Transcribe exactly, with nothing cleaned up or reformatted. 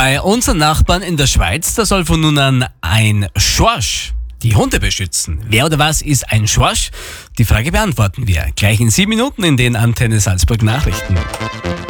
Bei unseren Nachbarn in der Schweiz, da soll von nun an ein Schorsch die Hunde beschützen. Wer oder was ist ein Schorsch? Die Frage beantworten wir gleich in sieben Minuten in den Antenne Salzburg Nachrichten.